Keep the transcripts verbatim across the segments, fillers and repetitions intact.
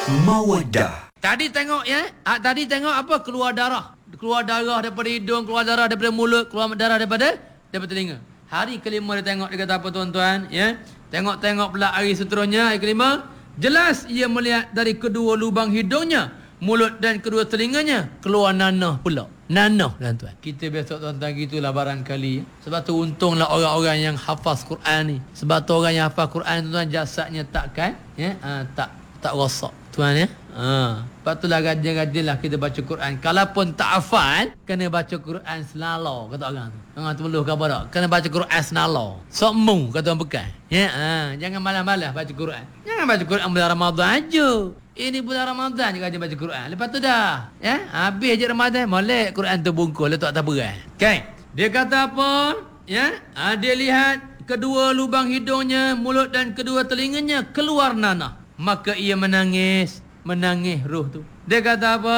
Mawaddah. Tadi tengok ya, ah, tadi tengok apa? Keluar darah. Keluar darah daripada hidung, keluar darah daripada mulut, keluar darah daripada daripada telinga. Hari kelima dia tengok, dia kata apa tuan-tuan? Ya, tengok-tengok pula hari seterusnya, hari kelima. Jelas ia melihat dari kedua lubang hidungnya, mulut dan kedua telinganya keluar nanah pula. Nanah tuan-tuan. Kita besok tuan-tuan gitulah barangkali. Sebab tu untunglah orang-orang yang hafaz Quran ni. Sebab tu orang yang hafaz Quran tuan jasadnya takkan ya, ha, tak tak rosak tuan ya. Ha. Sebab itulah rajin-rajinlah kita baca Quran. Kalaupun tak hafal, kena baca Quran senala kata orang tu. Orang tu meluh khabar tak? Kena baca Quran senala. Sokmu kata orang bekas. Ya, ha. Jangan malas-malas baca Quran. Jangan baca Quran bulan Ramadan aja. Ini bulan Ramadan juga rajin baca Quran. Lepas tu dah, ya, habis je Ramadan, molek Quran terbungkus letak atas berat. Okey. Dia kata apa? Ya, ha, dia lihat kedua lubang hidungnya, mulut dan kedua telinganya keluar nanah. Maka ia menangis, menangis roh tu. Dia kata apa?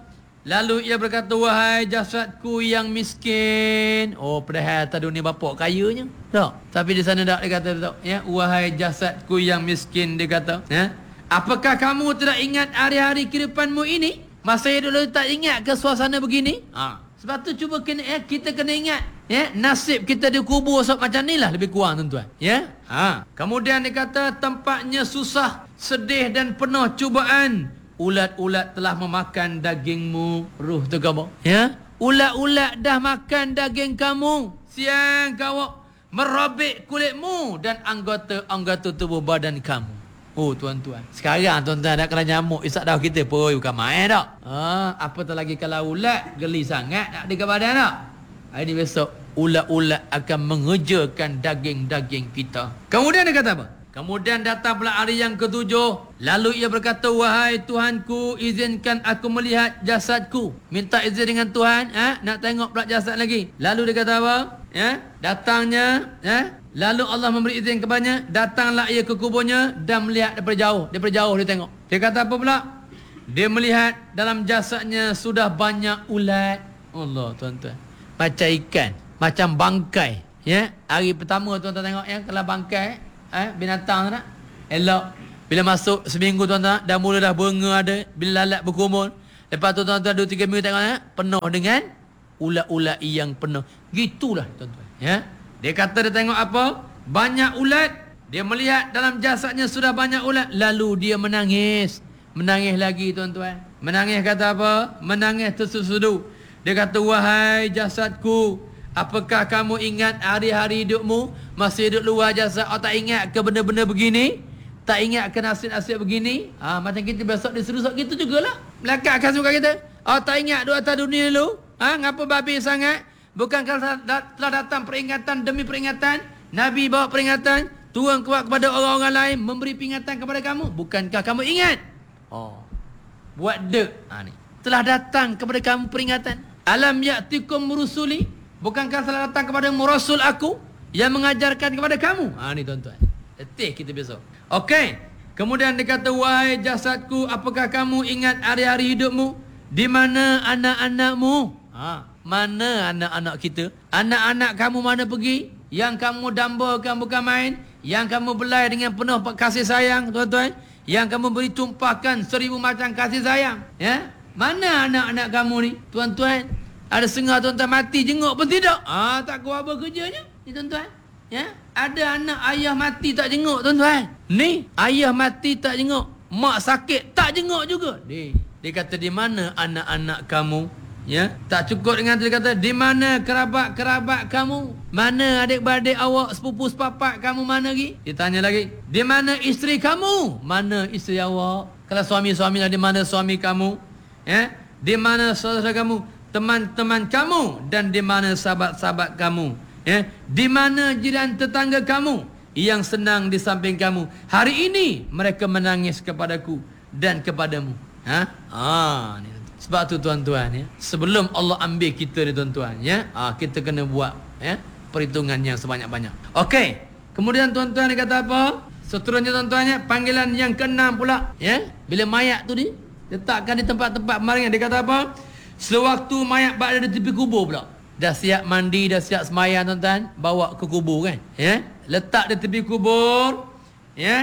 Lalu ia berkata, wahai jasadku yang miskin. Oh, padahal atas dunia bapak kayanya. Tak. Tapi di sana tak, dia kata tak. Ya, wahai jasadku yang miskin, dia kata. Ya. Apakah kamu tidak ingat hari-hari kehidupanmu ini? Masa hidup dulu tak ingat ke suasana begini? Ha. Sebab tu cuba kena, ya, kita kena ingat. Ya, nasib kita dikubur so, macam ni lah lebih kurang tuan-tuan. Ya. Ha. Kemudian dia kata tempatnya susah, sedih dan penuh cubaan. Ulat-ulat telah memakan dagingmu. Ruh tu kamu. Ya. Ulat-ulat dah makan daging kamu. Siang kau merobek kulitmu dan anggota-anggota tubuh badan kamu. Oh tuan-tuan, sekarang tuan-tuan dah kena nyamuk isak dah kita pun bukan main tak. Ha, apatah lagi kalau ulat geli sangat nak dekat badan tak. Hari ni besok ulat-ulat akan mengejarkan daging-daging kita. Kemudian dia kata apa? Kemudian datang pula hari yang ketujuh. Lalu ia berkata, wahai Tuhanku, izinkan aku melihat jasadku. Minta izin dengan Tuhan, ha? Nak tengok pula jasad lagi. Lalu dia kata apa? Ya, datangnya, ya. Lalu Allah memberi izin kepadanya, datanglah ia ke kuburnya dan melihat daripada jauh. Daripada jauh dia tengok. Dia kata apa pula? Dia melihat dalam jasadnya sudah banyak ulat. Allah tuan-tuan. Macam ikan, macam bangkai. Ya, hari pertama tuan-tuan tengok ya, kalau bangkai eh, binatang tu nak elok. Bila masuk seminggu tuan-tuan, dah mula dah berenga ada, bila lalat berkumur. Lepas tu tuan-tuan dua tiga minggu tengok ya, penuh dengan ulat-ulat yang penuh. Gitulah tuan-tuan. Ya. Dia kata dia tengok apa? Banyak ulat. Dia melihat dalam jasadnya sudah banyak ulat. Lalu dia menangis. Menangis lagi tuan-tuan. Menangis kata apa? Menangis tersusudu. Dia kata, wahai jasadku, apakah kamu ingat hari-hari hidupmu? Masih hidup luar jasad. Oh, tak ingat ke benda-benda begini? Tak ingat ke nasib-nasib begini? Ha, macam kita besok diserusuk gitu jugalah. Melakatkan suka kita. Oh, tak ingat dua atas dunia dulu? Ha, ngapa babi sangat? Bukankah telah datang peringatan demi peringatan? Nabi bawa peringatan, Tuhan kuat kepada orang-orang lain, memberi peringatan kepada kamu. Bukankah kamu ingat? Oh, buat dek. Ha, ni. Telah datang kepada kamu peringatan. Alam ya'tikum rusuli. Bukankah telah datang kepada rasul aku yang mengajarkan kepada kamu? Ha, ni tuan-tuan. Letih kita besok. Okey. Kemudian dia kata, wahai jasadku, apakah kamu ingat hari-hari hidupmu? Di mana anak-anakmu? Ha. Mana anak-anak kita? Anak-anak kamu mana pergi? Yang kamu dambakan bukan main. Yang kamu belai dengan penuh kasih sayang tuan-tuan. Yang kamu beri tumpahkan seribu macam kasih sayang. Ya? Mana anak-anak kamu ni tuan-tuan? Ada setengah tuan-tuan mati jenguk pun tidak. Ah, tak kuat apa kerjanya ni tuan-tuan. Ya? Ada anak ayah mati tak jenguk tuan-tuan. Ni ayah mati tak jenguk. Mak sakit tak jenguk juga. Dia, dia kata di mana anak-anak kamu? Ya, tak cukup dengan dia kata di mana kerabat-kerabat kamu? Mana adik-beradik awak, sepupu sepapak kamu mana lagi? Dia tanya lagi, di mana isteri kamu? Mana isteri awak? Kalau suami-suami lah, di mana suami kamu? Ya, di mana saudara kamu? Teman-teman kamu dan di mana sahabat-sahabat kamu? Ya, di mana jiran tetangga kamu yang senang di samping kamu? Hari ini mereka menangis kepadaku dan kepadamu. Ha? Ah, ni. Sebab tu tuan-tuan ya, sebelum Allah ambil kita ni tuan-tuan ya, ha, kita kena buat ya perhitungan yang sebanyak-banyak. Okey. Kemudian tuan-tuan dia kata apa? Seterusnya tuan-tuan ya, panggilan yang keenam pula ya. Bila mayat tu di letakkan di tempat-tempat pembaringan, dia kata apa? Sewaktu mayat berada di tepi kubur pula. Dah siap mandi, dah siap sembahyang tuan-tuan, bawa ke kubur kan. Ya. Letak di tepi kubur ya.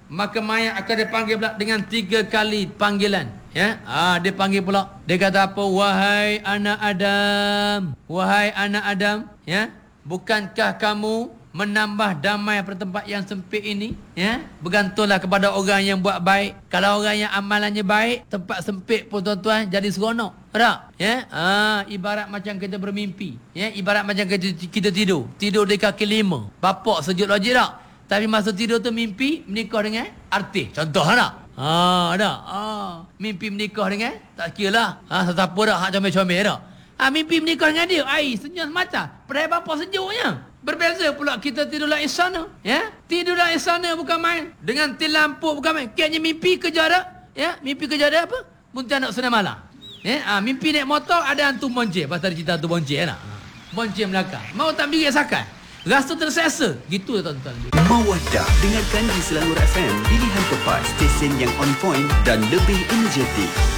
maka mayat akan dipanggil pula dengan tiga kali panggilan. Ya, ah dia panggil pula. Dia kata apa? Wahai anak Adam, wahai anak Adam, ya, bukankah kamu menambah damai pada tempat yang sempit ini? Ya, bergantunglah kepada orang yang buat baik. Kalau orang yang amalannya baik, tempat sempit pun tuan-tuan jadi seronok. Tak? Ya, ah ibarat macam kita bermimpi. Ya, ibarat macam kita, kita tidur, tidur di kaki lima. Bapak sejuk logik tak? Tapi masa tidur tu mimpi menikah dengan artis. Contoh tak? Ha, ada. Ha, mimpi menikah dengan tak kiralah. Ha, sesiapa dah hak comel-comel dah. Ha, mimpi menikah dengan dia. Ai, senyum semata. Perai bapa sejuknya. Berbeza pula kita tidurlah istana. Ya? Tidurlah istana bukan main. Dengan til lampu bukan main. Kayaknya mimpi kerja dah. Ya? Mimpi kerja dah apa? Punca nak senang malam. Ya? Ha, mimpi naik motor ada hantu bonceng. Pasal cerita hantu bonceng nak. Ha. Bonceng belakang. Mau tak birik sakai. Rasa tersesa. Gitu tuan-tuan. Mawadah. Dengarkan di Selangor F M. Pilihan tepat. Stesen yang on point dan lebih energetik.